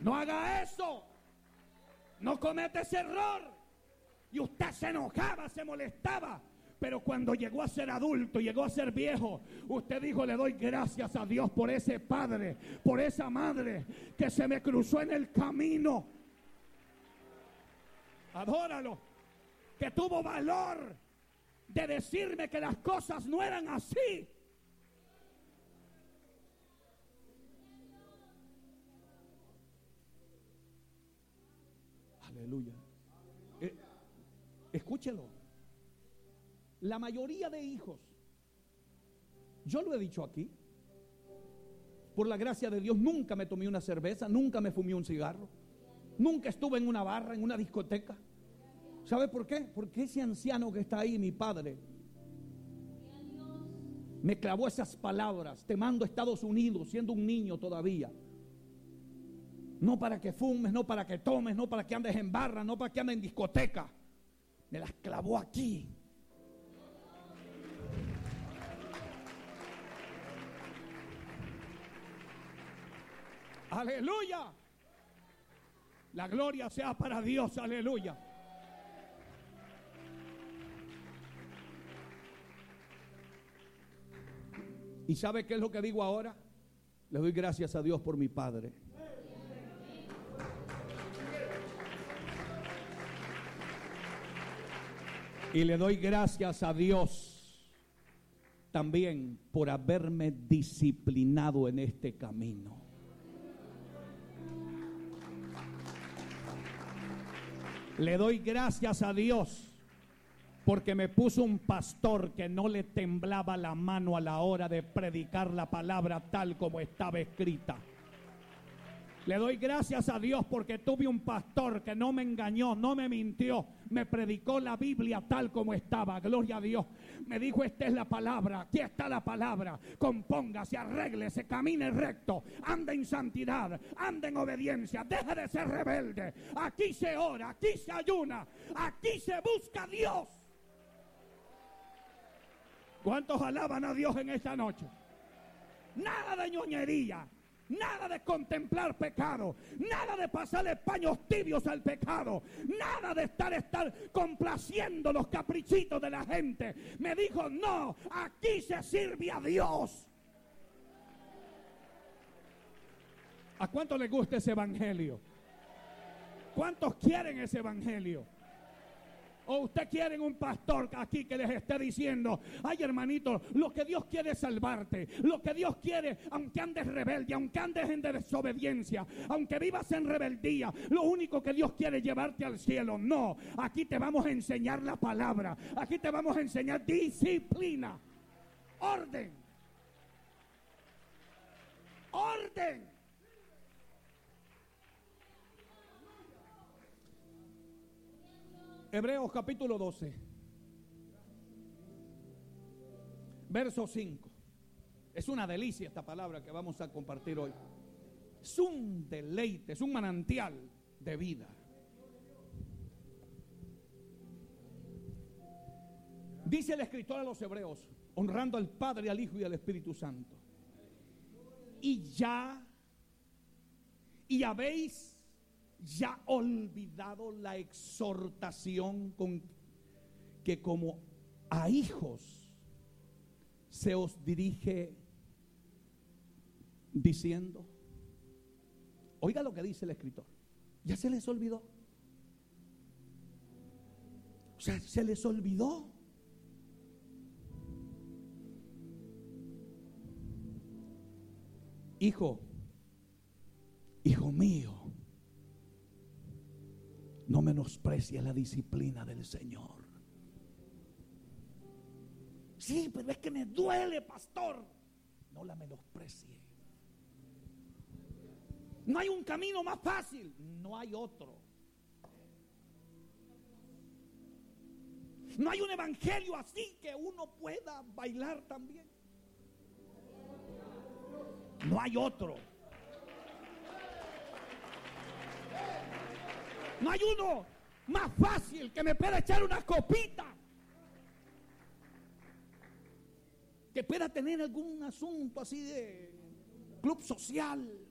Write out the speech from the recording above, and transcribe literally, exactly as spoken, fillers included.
No haga eso. No cometa ese error. Y usted se enojaba, se molestaba. Pero cuando llegó a ser adulto, llegó a ser viejo, usted dijo: le doy gracias a Dios por ese padre, por esa madre que se me cruzó en el camino. Adóralo. Que tuvo valor de decirme que las cosas no eran así. Aleluya. Eh, escúchelo. La mayoría de hijos, yo lo he dicho aquí, por la gracia de Dios, nunca me tomé una cerveza, nunca me fumé un cigarro, nunca estuve en una barra, en una discoteca. ¿Sabe por qué? Porque ese anciano que está ahí, mi padre, me clavó esas palabras: te mando a Estados Unidos siendo un niño todavía. No para que fumes, no para que tomes, no para que andes en barra, no para que andes en discoteca. Me las clavó aquí. Aleluya. La gloria sea para Dios. Aleluya. ¿Y sabe qué es lo que digo ahora? Le doy gracias a Dios por mi padre. Y le doy gracias a Dios también por haberme disciplinado en este camino. Le doy gracias a Dios porque me puso un pastor que no le temblaba la mano a la hora de predicar la palabra tal como estaba escrita. Le doy gracias a Dios porque tuve un pastor que no me engañó, no me mintió, me predicó la Biblia tal como estaba. Gloria a Dios. Me dijo: esta es la palabra, aquí está la palabra. Compóngase, arréglese, camine recto, anda en santidad, anda en obediencia, deje de ser rebelde. Aquí se ora, aquí se ayuna, aquí se busca a Dios. ¿Cuántos alaban a Dios en esta noche? Nada de ñoñería. Nada de contemplar pecado, nada de pasarle paños tibios al pecado, nada de estar, estar complaciendo los caprichitos de la gente. Me dijo: no, aquí se sirve a Dios. ¿A cuántos les gusta ese evangelio? ¿Cuántos quieren ese evangelio? ¿O usted quieren un pastor aquí que les esté diciendo: ay, hermanito, lo que Dios quiere es salvarte, lo que Dios quiere, aunque andes rebelde, aunque andes en desobediencia, aunque vivas en rebeldía, lo único que Dios quiere es llevarte al cielo? No, aquí te vamos a enseñar la palabra, aquí te vamos a enseñar disciplina, orden, orden. Hebreos capítulo doce, verso cinco. Es una delicia esta palabra que vamos a compartir hoy. Es un deleite, es un manantial de vida. Dice el escritor a los Hebreos, honrando al Padre, al Hijo y al Espíritu Santo: y ya, y habéis ya olvidado la exhortación con que como a hijos se os dirige diciendo. Oiga lo que dice el escritor. Ya se les olvidó. O sea, se les olvidó. Hijo, hijo mío, no menosprecies la disciplina del Señor. Sí, pero es que me duele, pastor. No la menosprecie. No hay un camino más fácil. No hay otro. No hay un evangelio así que uno pueda bailar también. No hay otro. No hay uno más fácil que me pueda echar una copita, que pueda tener algún asunto así de club social,